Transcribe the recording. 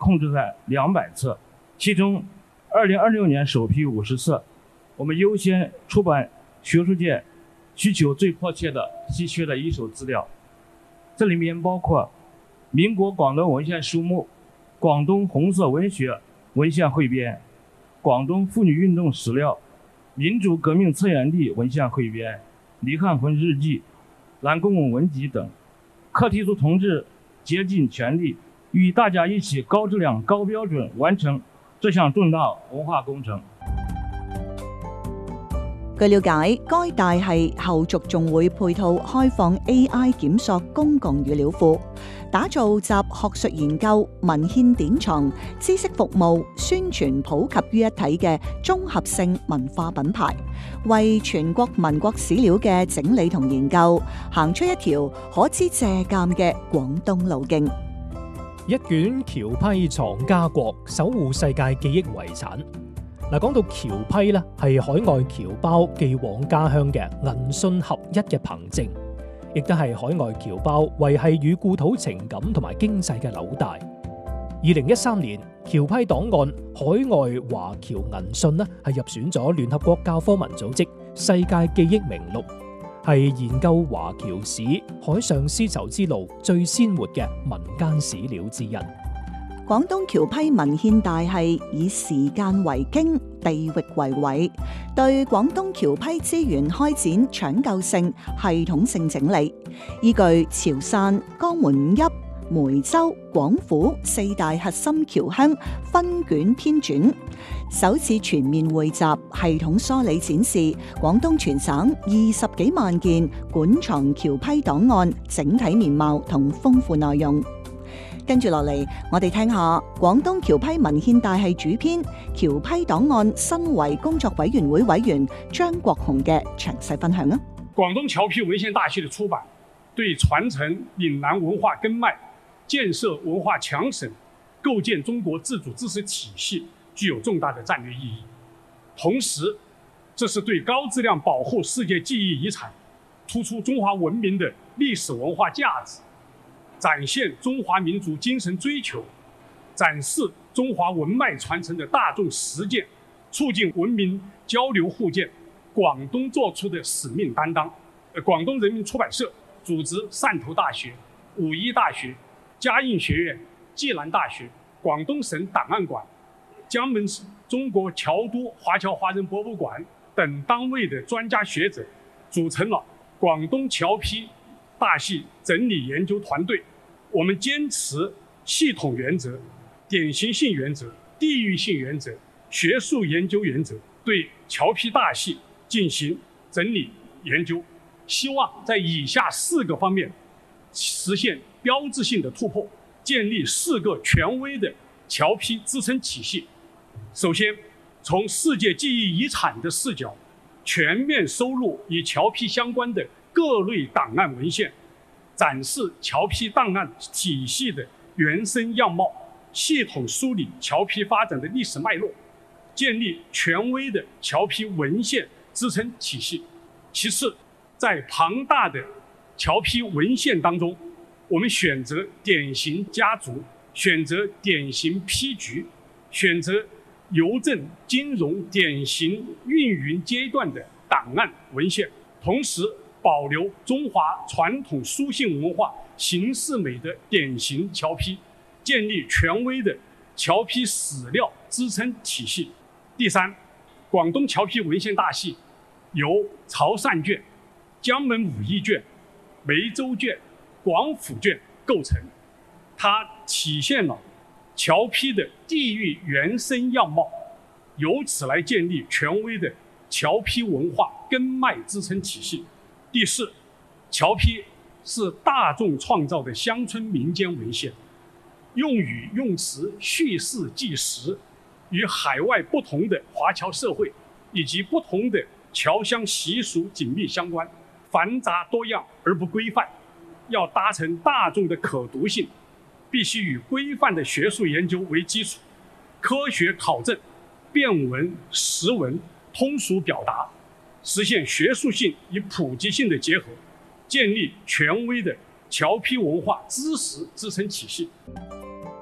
控制在200册，其中2026年首批50册，我们优先出版学术界需求最迫切的稀缺的一手资料。这里面包括民国广东文献书目、广东红色文学文献汇编、广东妇女运动史料、民主革命策源地文献汇编、李汉魂日记、蓝公公文集等。课题组同志竭尽全力，与大家一起高质量、高标准完成这項重大文化工程。 據了解，該大系後續仲會配套開放 AI 檢索公共語料庫，打造集學術研究、文獻典藏、知識服務、宣傳普及於一體嘅綜合性文化品牌，為全國民國史料嘅整理同研究行出一條可知借鑑嘅廣東路徑。 一卷僑批藏家國，守護世界記憶遺產。嗱，講到僑批咧，係海外僑胞寄往家鄉嘅銀信合一嘅憑證，亦都係海外僑胞維繫與故土情感同埋經濟嘅紐帶。2013年，僑批檔案海外華僑銀信咧係入選咗聯合國教科文組織世界記憶名錄，係研究華僑史海上絲綢之路最鮮活嘅民間史料之一。 廣東僑批文獻大系以時間為經、地域為緯，對廣東僑批資源開展搶救性、系統性整理，依據潮汕、江門邑、梅州、廣府4大核心僑鄉分卷編纂，首次全面匯集、系統梳理展示廣東全省20幾萬件館藏僑批檔案整體面貌同豐富內容。跟住落嚟，我哋聽下廣東僑批文獻大系主編、僑批檔案申遺工作委員會委員張國雄嘅詳細分享啊！ 廣東僑批文獻大系的出版，對傳承嶺南文化根脈、建設文化強省、構建中國自主知識體系具有重大的戰略意義。同時，這是對高質量保護世界記憶遺產、突出中華文明的歷史文化價值，展現中華民族精神追求，展示中華文脈傳承的大眾實踐，促進文明交流互鑑，廣東作出的使命擔當。廣東人民出版社組織汕頭大學、武夷大學、嘉應學院、暨南大學、廣東省檔案館、江門市中國僑都華僑華人博物館等單位的專家學者，組成了廣東僑批大系整理研究團隊。我們堅持系統原則、典型性原則、地域性原則、學術研究原則，對僑批大系進行整理研究，希望在以下4個方面實現標誌性的突破，建立4個權威的僑批支撐體系。首先，從世界記憶遺產的視角，全面收錄與僑批相關的各類檔案文獻，展示僑批檔案體系的原生樣貌，系統梳理僑批發展的歷史脈絡，建立權威的僑批文獻支撐體系。其次，在龐大的僑批文獻當中，我們選擇典型家族，選擇典型批局，選擇郵政金融典型運營階段的檔案文獻，同時保留中華傳統書信文化形式美的典型僑批，建立權威的僑批史料支撐體系。第三，廣東僑批文獻大系由潮汕卷、江門武夷卷、梅州卷、廣府卷構成，它體現了僑批的地域原生樣貌，由此來建立權威的僑批文化根脈支撐體系。第四，僑批是大眾創造的鄉村民間文獻，用語用詞敘事紀實，與海外不同的華僑社會以及不同的僑鄉習俗緊密相關，繁雜多樣而不規範。要達成大眾的可讀性，必須以規範的學術研究為基礎，科學考證，辨文識文，通俗表達，實現學術性與普及性的結合，建立權威的僑批文化知識支撐體系。